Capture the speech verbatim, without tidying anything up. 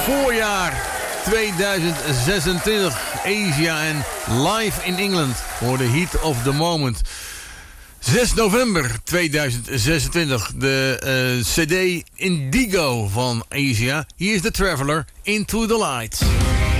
voorjaar tweeduizend zesentwintig. Asia en Live in England voor de Heat of the Moment. zes november tweeduizend zesentwintig. De uh, C D Indigo van Asia. Hier is The Traveler, Into the Light.